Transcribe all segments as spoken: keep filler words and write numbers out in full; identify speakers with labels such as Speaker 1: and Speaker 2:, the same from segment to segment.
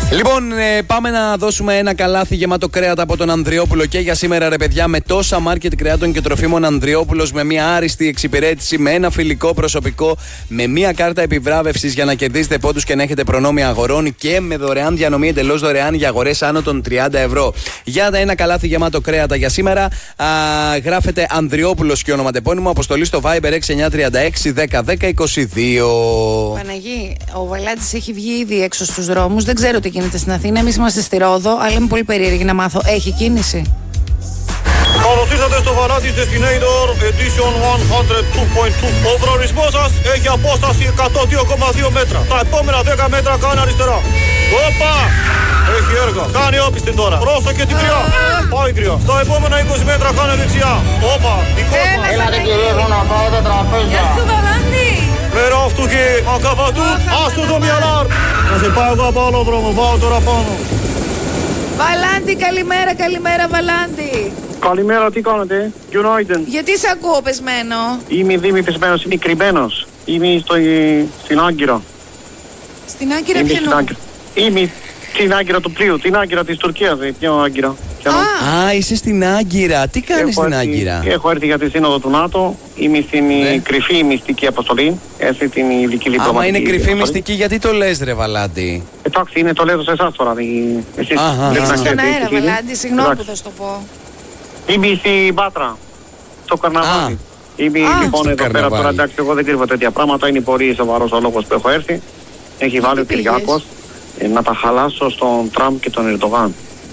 Speaker 1: Λοιπόν, ε, πάμε να δώσουμε ένα καλάθι γεμάτο κρέατα από τον Ανδριόπουλο και για σήμερα, ρε παιδιά, με τόσα μάρκετ κρεάτων και τροφίμων Ανδριόπουλος, με μια άριστη εξυπηρέτηση, με ένα φιλικό προσωπικό, με μια κάρτα επιβράβευσης για να κερδίσετε πόντους και να έχετε προνόμια αγορών και με δωρεάν διανομή εντελώς δωρεάν για αγορές άνω των τριάντα ευρώ. Για ένα καλάθι γεμάτο κρέατα για σήμερα, α, γράφετε Ανδριόπουλος και ονοματεπώνυμο, αποστολή στο Viber έξι εννιά τρία έξι δέκα δέκα είκοσι δύο.
Speaker 2: Παναγί, ο Βαλάντης έχει βγει ήδη έξω στους δρόμους. Δεν ξέρω τι γίνεται στην Αθήνα. Εμείς είμαστε στη Ρόδο, αλλά είμαι πολύ περίεργη να μάθω. Έχει κίνηση?
Speaker 3: Καλώς ήρθατε στο Βαλάντης Destinator Edition εκατόν δύο κόμμα δύο. Ο προορισμός σας έχει απόσταση εκατόν δύο κόμμα δύο μέτρα. Τα επόμενα δέκα μέτρα κάνε αριστερά. Όπα! Έχει έργα. Κάνει όπιστη τώρα. Πρόσεχε την κρυά. Πάει κρυά. Στα επόμενα είκοσι μέτρα κάνε δεξιά. Όπα! Δικό μας.
Speaker 4: Έλατε κύριε, έχω να πάω τα τραπέζια.
Speaker 2: Γεια σου Βαλάντη.
Speaker 3: Πέρα αυτού και ακαβατού. Άστο το μυαλάρ. Θα σε πάω εγώ από άλλο δρόμο. Πάω τώρα πάνω.
Speaker 2: Βαλάντη, καλημέρα, καλημέρα Βαλάντη.
Speaker 4: Καλημέρα, τι κάνετε? United.
Speaker 2: Γιατί σε ακούω πεσμένο?
Speaker 4: Είμαι δίμη πεσμένος, είμαι κρυμμένος. Είμαι στο, στην Άγκυρα.
Speaker 2: Στην Άγκυρα
Speaker 4: Είμαι
Speaker 2: ποιανού?
Speaker 4: στην Άγκυρα. Είμαι στην Άγκυρα του πλοίου, την Άγκυρα της Τουρκίας, ποιο Άγκυρα.
Speaker 2: Α,
Speaker 1: Α, είσαι στην Άγκυρα. Τι κάνεις στην Άγκυρα?
Speaker 4: Έχω έρθει για τη σύνοδο του ΝΑΤΟ. Είμαι στην
Speaker 1: ναι.
Speaker 4: κρυφή μυστική αποστολή. Έτσι την ειδική διπλωματική.
Speaker 1: Άμα είναι κρυφή
Speaker 4: αποστολή.
Speaker 1: Μυστική, γιατί το λες, ρε Βαλάντη?
Speaker 4: Εντάξει, είναι το λέω σε εσάς τώρα. Εσείς
Speaker 2: είσαι στον αέρα Βαλάντη, συγγνώμη που θα σου το πω.
Speaker 4: Είμαι στην Πάτρα, στο καρναβάλι. Είμαι
Speaker 2: Α,
Speaker 4: λοιπόν εδώ πέρα τώρα, εντάξει, εγώ δεν κρύβω τέτοια πράγματα. Είναι πολύ σοβαρός ο λόγος που έχω έρθει. Έχει βάλει ο Κυριάκος ε, να τα χαλάσω στον Τραμπ και τον Ερντογάν.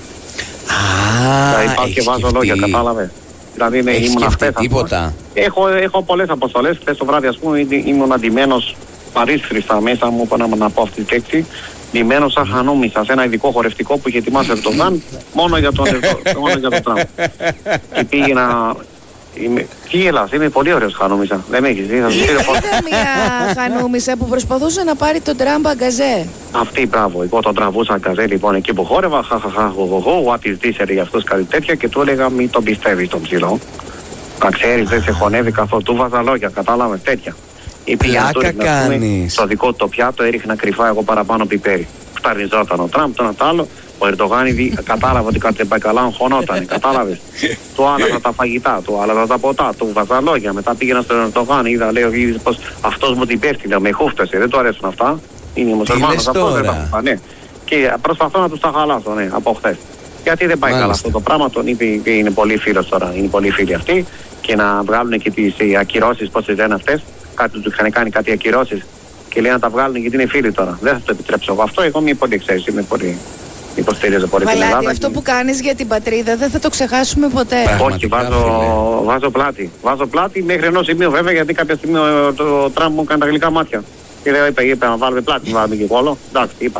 Speaker 1: Α,
Speaker 4: θα υπάρχει και βάζω λόγια, κατάλαβε. Δηλαδή ναι,
Speaker 1: έχεις
Speaker 4: ήμουν
Speaker 1: σκεφτεί
Speaker 4: αυτές.
Speaker 1: τίποτα?
Speaker 4: Έχω, έχω πολλές αποστολές. Χθες το βράδυ, ας πούμε, ήμουν αντιμένος παρίσφριστα μέσα μου, να, να πω αυτή τη λέξη. Ντυμένος σαν χανούμισα σε ένα ειδικό χορευτικό που είχε ετοιμάσει ο Ερντογάν μόνο για τον Τραμπ. Και πήγαινα. Είμαι... Τι γελάς, είμαι πολύ ωραίος χανούμισα. Δεν με έχεις δει.
Speaker 2: Είδα μια χανούμισα που προσπαθούσε να πάρει τον Τραμπ αγκαζέ.
Speaker 4: Αυτή, μπράβο. Εγώ τον τραβούσα αγκαζέ λοιπόν εκεί που χόρευα. Χαχαχα, γογογο, what is this, για αυτούς κάτι τέτοια και του έλεγα μην τον πιστεύεις τον ψηλό. Να ξέρεις, δεν σε χωνεύει καθόλου. Του βάζα λόγια, κατάλαβες, τέτοια.
Speaker 1: Πλάκα κάνεις.
Speaker 4: Στο δικό του το πιάτο έριχνα κρυφά εγώ παραπάνω πιπέρι. Φταριζόταν ο Τραμπ, τον άλλο. Ο Ερντογάν ήδη κατάλαβε ότι κάτι δεν πάει καλά, χωνόταν, κατάλαβες. Του άλλαζα τα φαγητά, του άλλαζα τα ποτά, του βάζα λόγια. Μετά πήγαινα στον Ερντογάν, είδα, λέω, είδες πως αυτός μου την πέφτει, λέω, με χούφτασε, δεν του αρέσουν αυτά. Είναι μουσουλμάνος, αυτό δεν τα χούφτα, ναι. Και προσπαθώ να τους τα χαλάσω, ναι, από χθες. Γιατί δεν πάει Μάλιστα. καλά αυτό το πράγμα, τον είπε, είναι πολύ φίλος τώρα, είναι πολύ φίλοι αυτοί. Και να βγάλουν και τις ακυρώσεις, πόσες λένε αυτές. Κάτι του είχαν κάνει κάτι ακυρώσεις και λέει να τα βγάλουν γιατί είναι φίλοι τώρα. Δεν θα το επιτρέψω εγώ αυτό. Εγώ είμαι πολύ ξέρεις, είμαι πολύ. Υποστηρίζω πολύ την Ελλάδα.
Speaker 2: Αυτό και... που κάνεις για την πατρίδα δεν θα το ξεχάσουμε ποτέ.
Speaker 4: Όχι, βάζω, βάζω πλάτη. Βάζω πλάτη μέχρι ενός σημείου βέβαια γιατί κάποια στιγμή ο, το Τραμπ μου έκανε τα γλυκά μάτια. Και λέω, είπα, είπα να βάλουμε πλάτη, να βάλουμε και κόλλο. Εντάξει, είπα.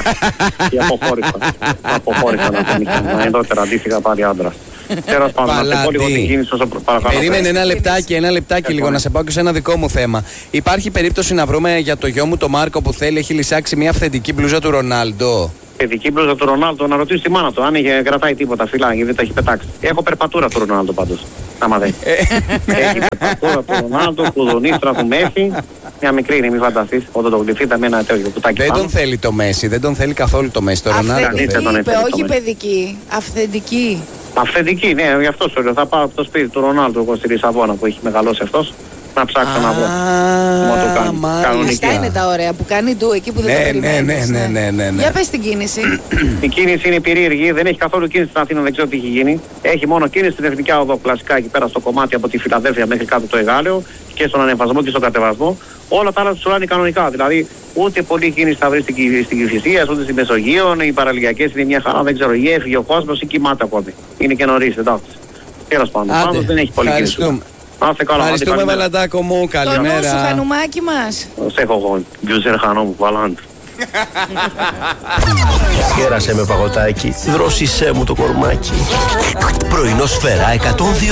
Speaker 4: Και αποχώρησα. Αποχώρησα να το μισά. Εντότερα αντίστοιχα πάλι άντρας. Τέλος πάντων, να σε πω λίγο την κίνηση όσο παρακαλώ.
Speaker 1: Περίμενε ένα λεπτάκι, ένα λεπτάκι λίγο να σε πάω και σε ένα δικό μου θέμα. Υπάρχει περίπτωση να βρούμε για το γιο μου το Μάρκο που θέλει, έχει λυσάξει μια αυθεντική μπλούζα του Ρονάλντο?
Speaker 4: Παιδική μπλούζα του Ρονάλντο, να ρωτήσει τη μάνα του αν είχε κρατάει τίποτα φυλάκι, δεν τα έχει πετάξει. Έχω περπατούρα του Ρονάλντο πάντως. Άμα δεν. Έχει περπατούρα του Ρονάλντο, κουδουνίστρα του Μέση. Μια μικρή είναι, μην φανταστείς. Όταν το γλυφείτε με ένα τέτοιο κουτάκι.
Speaker 1: Δεν τον θέλει το Μέση, δεν τον θέλει καθόλου το Μέση. Το Ρονάλντο.
Speaker 2: Αυθεντική είπε, όχι παιδική. Αυθεντική.
Speaker 4: Αυθεντική, ναι, γι' αυτό σου λέω. Θα πάω από το σπίτι του Ρονάλντο εγώ στη Λισαβόνα που έχει μεγαλώσει αυτός. Να ψάξω να βρω.
Speaker 2: Αυτά είναι τα ωραία που κάνει ντου εκεί που δεν το περιμένεις.
Speaker 1: Ναι, ναι, ναι.
Speaker 2: Για πες την κίνηση.
Speaker 4: Η κίνηση είναι περίεργη, δεν έχει καθόλου κίνηση στην Αθήνα, δεν ξέρω τι έχει γίνει. Έχει μόνο κίνηση στην Εθνική Οδό, κλασικά εκεί πέρα στο κομμάτι από τη Φιλαδέλφια μέχρι κάτω το Εγάλεο και στον ανεβασμό και στον κατεβασμό. Όλα τα άλλα του είναι κανονικά. Δηλαδή ούτε πολλή κίνηση θα βρει στην Κηφισίας, ούτε στη Μεσογείο. Οι παραλιακές είναι μια χαρά, δεν ξέρω. Ή έφυγε ο κόσμος ή κοιμάται ακόμη. Είναι και νωρίς, εντάξει. Τέλος πάντων, πάντως δεν έχει πολλή κίνηση.
Speaker 1: Ευχαριστούμε Βαλαντάκο μου, καλημέρα.
Speaker 2: Το νου σου χανουμάκι μας.
Speaker 4: Σε έχω εγώ, Γιουζέρ Χανόμ, Βαλάντ.
Speaker 5: Γέρασε με παγωτάκι, δρόσισέ μου το κορμάκι. Πρωινό Σφαίρα εκατόν δύο.